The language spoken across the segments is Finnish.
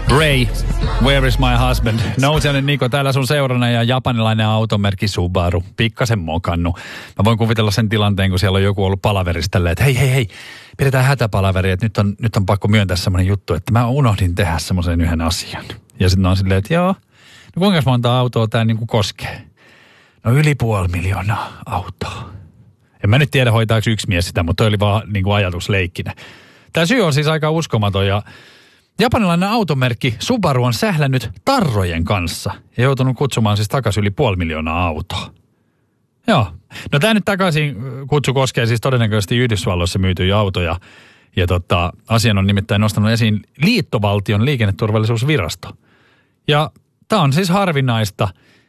Ray, Where is my husband? Nousiainen Niko täällä sun seurana ja japanilainen automerkki Subaru. Pikkasen mokannut. Mä voin kuvitella sen tilanteen, kun siellä on joku ollut palaverissa tälleen, että hei, pidetään hätäpalaveri, että nyt on pakko myöntää semmoinen juttu, että mä unohdin tehdä semmoisen yhden asian. Ja sitten on silleen, että joo, no kuinka monta autoa tää niinku koskee? No yli 500 000 autoa. En mä nyt tiedä, hoitaako yksi mies sitä, mutta toi oli vaan niinku ajatusleikkinä. Tää syy on siis aika uskomaton ja japanilainen automerkki Subaru on sählännyt tarrojen kanssa ja joutunut kutsumaan siis takaisin yli 500 000 autoa. Joo. No tää nyt takaisin kutsu koskee siis todennäköisesti Yhdysvalloissa myytyjä autoja. Ja asian on nimittäin nostanut esiin liittovaltion liikenneturvallisuusvirasto. Ja tää on siis harvinaista,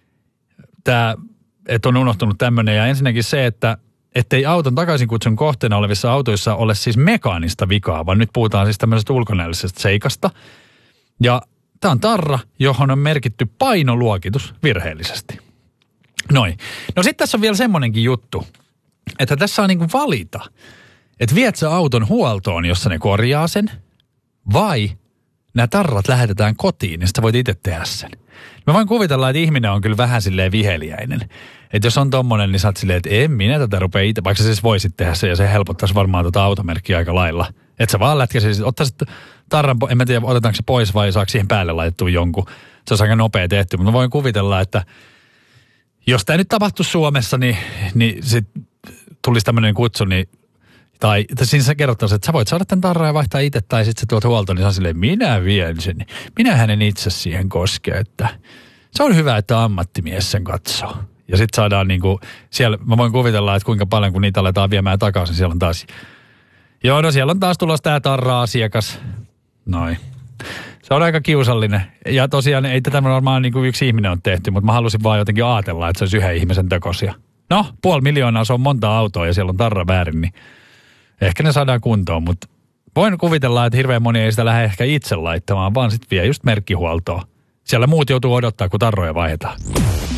että on unohtunut tämmöinen. Ja ensinnäkin se, ettei auton takaisinkutsun kohteena olevissa autoissa ole siis mekaanista vikaa, vaan nyt puhutaan siis tämmöisestä ulkonäöllisestä seikasta. Ja tämä on tarra, johon on merkitty painoluokitus virheellisesti. Noin. No sitten tässä on vielä semmoinenkin juttu, että tässä on niinku valita, että viet sä auton huoltoon, jossa ne korjaa sen, vai nämä tarrat lähetetään kotiin, niin sitä voit itse tehdä sen. Mä voin kuvitella, että ihminen on kyllä vähän silleen viheliäinen. Että jos on tommonen, niin sä oot silleen, että en minä tätä rupea itse, vaikka sä siis voisit tehdä se ja se helpottaisi varmaan automerkkiä aika lailla. Että sä vaan lätkäisit, ottaisit tarran, en mä tiedä otetaanko se pois vai saako siihen päälle laitettua jonkun. Se olisi aika nopea tehty, mutta mä voin kuvitella, että jos tämä nyt tapahtuisi Suomessa, niin sit tulisi tämmöinen kutsu, niin tai siinä sä kerrottaisiin, että sä voit saada tämän tarran ja vaihtaa itse, tai sitten sä tuot huoltoon, niin sä on silleen, minä vien sen. Minä hänen itse siihen koskee, että se on hyvä, että ammattimies sen katsoo. Ja sitten saadaan niinku, siellä, mä voin kuvitella, että kuinka paljon kun niitä aletaan viemään takaisin, siellä on taas, siellä on taas tulossa tää tarra-asiakas. Noin. Se on aika kiusallinen. Ja tosiaan ei tätä varmaan niinku yksi ihminen on tehty, mutta mä halusin vaan jotenkin ajatella, että se olisi yhden ihmisen tekosia. No, 500 000, se on monta autoa ja siellä on tarra väärin, niin ehkä ne saadaan kuntoon, mutta voin kuvitella, että hirveän moni ei sitä lähde ehkä itse laittamaan, vaan sitten vie just merkkihuoltoon. Siellä muut joutuu odottaa, kun tarroja vaihdetaan.